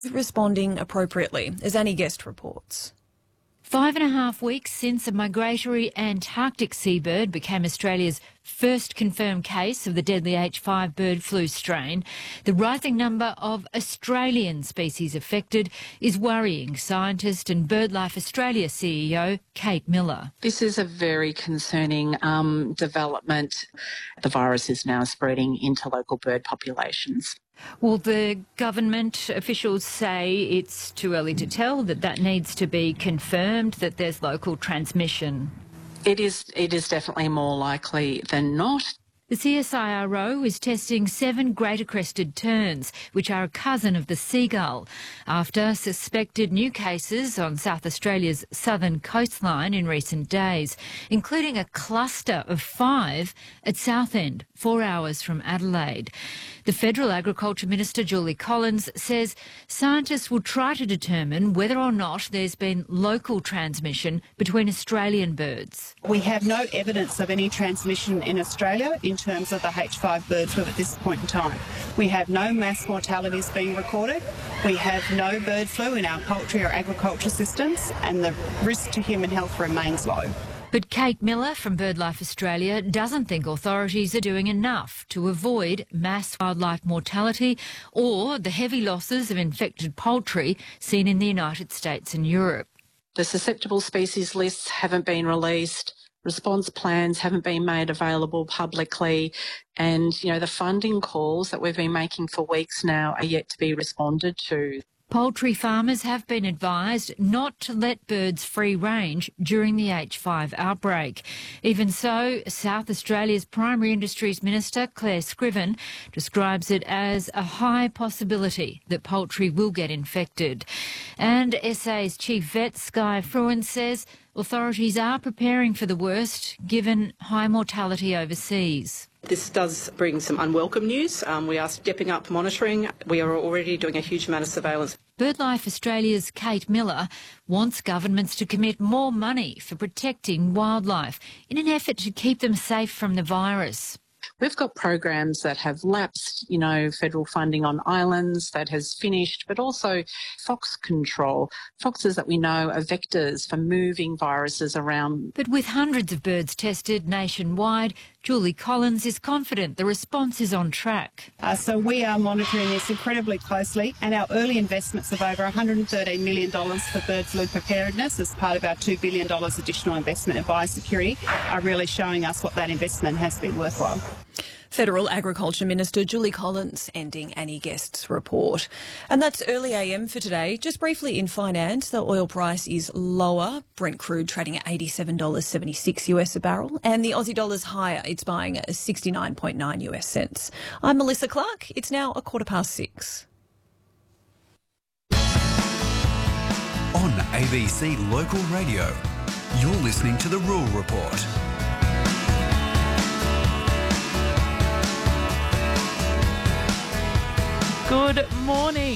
responding appropriately, as Annie Guest reports. 5.5 weeks since a migratory Antarctic seabird became Australia's first confirmed case of the deadly H5 bird flu strain, the rising number of Australian species affected is worrying scientist and BirdLife Australia CEO Kate Miller. This is a very concerning development. The virus is now spreading into local bird populations. Well, the government officials say it's too early to tell, that needs to be confirmed, that there's local transmission. It is definitely more likely than not. The CSIRO is testing 7 greater crested terns, which are a cousin of the seagull, after suspected new cases on South Australia's southern coastline in recent days, including a cluster of 5 at Southend, 4 hours from Adelaide. The Federal Agriculture Minister, Julie Collins, says scientists will try to determine whether or not there's been local transmission between Australian birds. We have no evidence of any transmission in Australia in terms of the H5 bird flu at this point in time. We have no mass mortalities being recorded. We have no bird flu in our poultry or agriculture systems, and the risk to human health remains low. But Kate Miller from BirdLife Australia doesn't think authorities are doing enough to avoid mass wildlife mortality or the heavy losses of infected poultry seen in the United States and Europe. The susceptible species lists haven't been released. Response plans haven't been made available publicly, and, the funding calls that we've been making for weeks now are yet to be responded to. Poultry farmers have been advised not to let birds free range during the H5 outbreak. Even so, South Australia's Primary Industries Minister, Claire Scriven, describes it as a high possibility that poultry will get infected. And SA's Chief Vet, Skye Fruin, says authorities are preparing for the worst, given high mortality overseas. This does bring some unwelcome news. We are stepping up monitoring. We are already doing a huge amount of surveillance. BirdLife Australia's Kate Miller wants governments to commit more money for protecting wildlife in an effort to keep them safe from the virus. We've got programs that have lapsed, federal funding on islands that has finished, but also fox control. Foxes that we know are vectors for moving viruses around. But with hundreds of birds tested nationwide, Julie Collins is confident the response is on track. So we are monitoring this incredibly closely, and our early investments of over $113 million for bird flu preparedness as part of our $2 billion additional investment in biosecurity are really showing us what that investment has been worthwhile. Federal Agriculture Minister Julie Collins ending Annie Guest's report. And that's early AM for today. Just briefly in finance, the oil price is lower. Brent crude trading at $87.76 US a barrel, and the Aussie dollar's higher. It's buying at 69.9 US cents. I'm Melissa Clark. It's now 6:15. On ABC Local Radio, you're listening to The Rural Report. Good morning.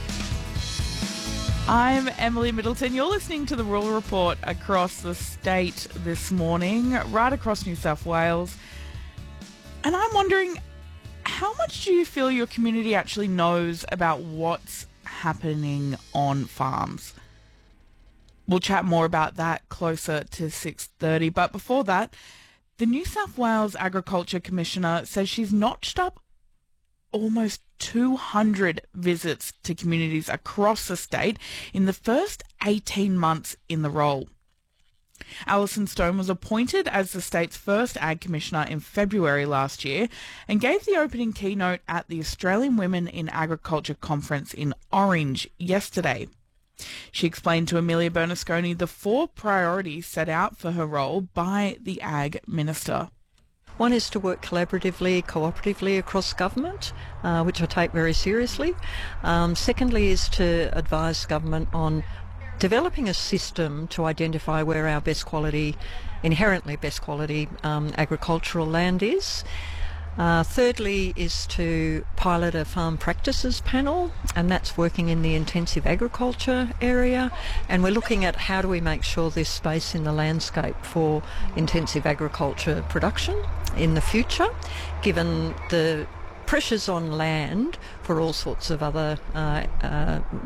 I'm Emily Middleton. You're listening to the Rural Report across the state this morning, right across New South Wales. And I'm wondering, how much do you feel your community actually knows about what's happening on farms? We'll chat more about that closer to 6:30. But before that, the New South Wales Agriculture Commissioner says she's notched up almost 200 visits to communities across the state in the first 18 months in the role. Alison Stone was appointed as the state's first Ag Commissioner in February last year and gave the opening keynote at the Australian Women in Agriculture Conference in Orange yesterday. She explained to Amelia Bernasconi the 4 priorities set out for her role by the Ag Minister. One is to work collaboratively, cooperatively across government, which I take very seriously. Secondly is to advise government on developing a system to identify where our inherently best quality agricultural land is. Thirdly is to pilot a farm practices panel, and that's working in the intensive agriculture area, and we're looking at how do we make sure there's space in the landscape for intensive agriculture production in the future, given the pressures on land for all sorts of other